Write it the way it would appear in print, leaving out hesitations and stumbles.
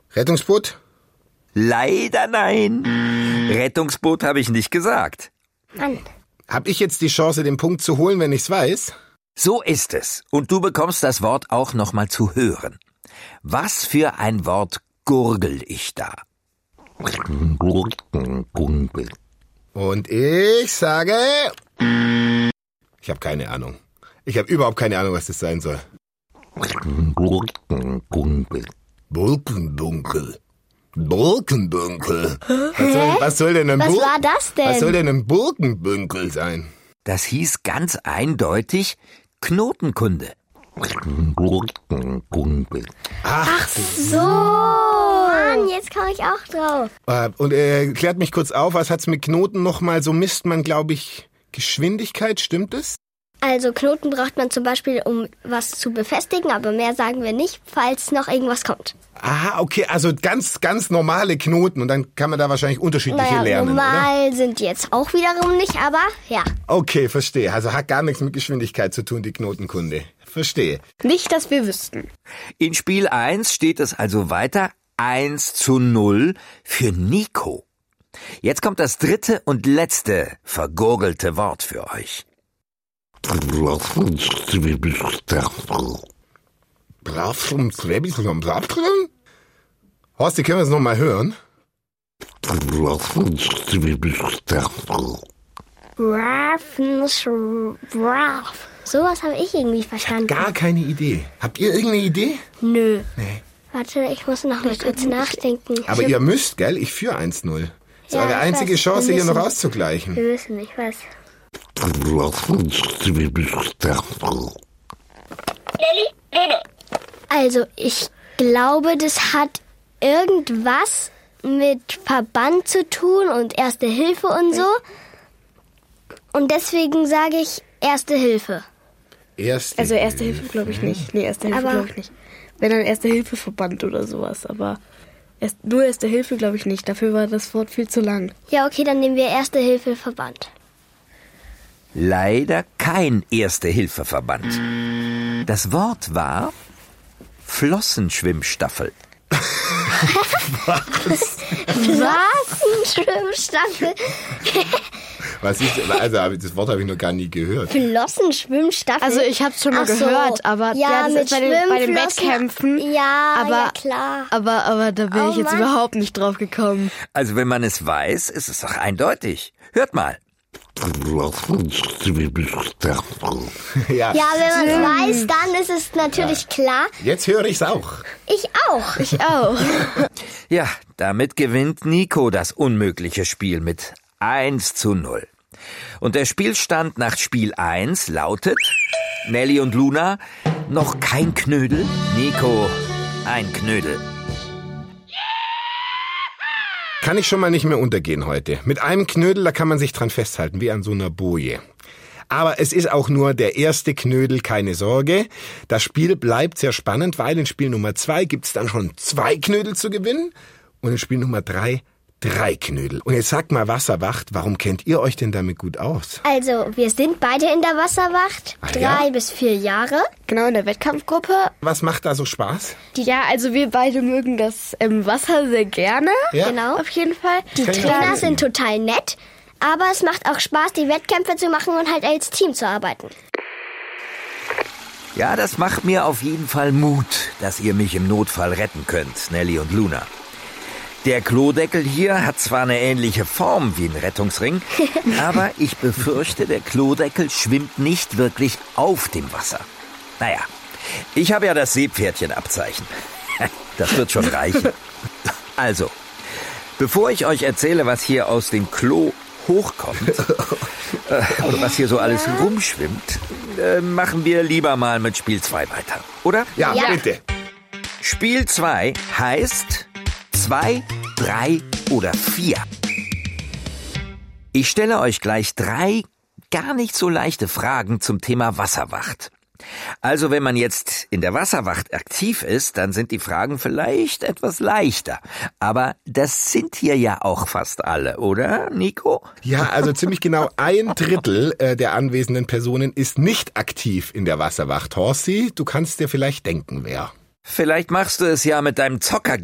Rettungsboot? Leider nein. Rettungsboot habe ich nicht gesagt. Mann. Hab ich jetzt die Chance, den Punkt zu holen, wenn ich's weiß? So ist es. Und du bekommst das Wort auch nochmal zu hören. Was für ein Wort gurgel ich da? Und ich sage... Ich habe keine Ahnung. Ich habe überhaupt keine Ahnung, was das sein soll. Bulkenbunkel. Bulkenbunkel. Was soll denn ein Was war das denn? Was soll denn ein Bulkenbunkel sein? Das hieß ganz eindeutig Knotenkunde. Ach So. Mann, jetzt komme ich auch drauf. Und klärt mich kurz auf, was hat's mit Knoten nochmal? So misst man, glaube ich, Geschwindigkeit, stimmt es? Also Knoten braucht man zum Beispiel, um was zu befestigen, aber mehr sagen wir nicht, falls noch irgendwas kommt. Aha, okay, also ganz, ganz normale Knoten und dann kann man da wahrscheinlich unterschiedliche lernen, normal oder? sind die jetzt auch wiederum nicht, aber ja. Okay, verstehe. Also hat gar nichts mit Geschwindigkeit zu tun, die Knotenkunde. Verstehe. Nicht, dass wir wüssten. In Spiel 1 steht es also weiter 1:0 für Nico. Jetzt kommt das dritte und letzte vergurgelte Wort für euch. Horst, können wir es nochmal hören? Sowas habe ich irgendwie verstanden. Gar keine Idee. Habt ihr irgendeine Idee? Nö. Nee. Warte, ich muss noch mal kurz nachdenken. Aber ihr müsst, gell? Ich führe 1:0. Das ist Ja, eure ich einzige weiß. Chance, Wir hier noch müssen- auszugleichen. Wir wissen, ich weiß. Also, ich glaube, das hat irgendwas mit Verband zu tun und Erste Hilfe und so. Und deswegen sage ich Erste Hilfe. Also Erste Hilfe glaube ich nicht. Nee, Erste Hilfe Aber- glaube ich nicht. Wenn dann Erste-Hilfe-Verband oder sowas, aber nur Erste Hilfe glaube ich nicht. Dafür war das Wort viel zu lang. Ja, okay, dann nehmen wir Erste Hilfe Verband. Leider kein Erste-Hilfe-Verband. Das Wort war Flossenschwimmstaffel. Was? Ein Schwimmstaffel? Was ist, also das Wort habe ich noch gar nie gehört. Flossenschwimmstaffel? Also ich habe es schon mal Ach so. gehört, aber ja, das mit ist bei den Schwimmflossen. Wettkämpfen. Ja, aber, ja klar. Aber da bin Oh ich jetzt Mann. überhaupt nicht drauf gekommen. Also wenn man es weiß, ist es doch eindeutig. Hört mal. Ja, Ja, wenn man es weiß, dann ist es natürlich klar. jetzt höre ich's auch. Ich auch. Ich auch. Ja, damit gewinnt Nico das unmögliche Spiel mit 1:0. Und der Spielstand nach Spiel 1 lautet: Nelly und Luna, noch kein Knödel, Nico, ein Knödel. Kann ich schon mal nicht mehr untergehen heute. Mit einem Knödel, da kann man sich dran festhalten, wie an so einer Boje. Aber es ist auch nur der erste Knödel, keine Sorge. Das Spiel bleibt sehr spannend, weil in Spiel Nummer 2 gibt's dann schon 2 Knödel zu gewinnen und in Spiel Nummer 3 3 Knödel. Und jetzt sagt mal Wasserwacht, warum kennt ihr euch denn damit gut aus? Also, wir sind beide in der Wasserwacht. Ah, ja? 3 bis 4 Jahre. Genau, in der Wettkampfgruppe. Was macht da so Spaß? Ja, also wir beide mögen das Wasser sehr gerne. Ja. Genau. Auf jeden Fall. Die Kann ich Trainer nachvollziehen. sind total nett. Aber es macht auch Spaß, die Wettkämpfe zu machen und halt als Team zu arbeiten. Ja, das macht mir auf jeden Fall Mut, dass ihr mich im Notfall retten könnt, Nelly und Luna. Der Klodeckel hier hat zwar eine ähnliche Form wie ein Rettungsring, aber ich befürchte, der Klodeckel schwimmt nicht wirklich auf dem Wasser. Naja, ich habe ja das Seepferdchenabzeichen. Das wird schon reichen. Also, bevor ich euch erzähle, was hier aus dem Klo hochkommt, oder was hier so alles rumschwimmt, machen wir lieber mal mit Spiel 2 weiter, oder? Ja, Ja. bitte. Spiel 2 heißt 2, 3 oder 4. Ich stelle euch gleich 3 gar nicht so leichte Fragen zum Thema Wasserwacht. Also wenn man jetzt in der Wasserwacht aktiv ist, dann sind die Fragen vielleicht etwas leichter. Aber das sind hier ja auch fast alle, oder, Nico? Ja, also ziemlich genau 1/3 der anwesenden Personen ist nicht aktiv in der Wasserwacht. Horsti, du kannst dir vielleicht denken, wer. Vielleicht machst du es ja mit deinem Zocker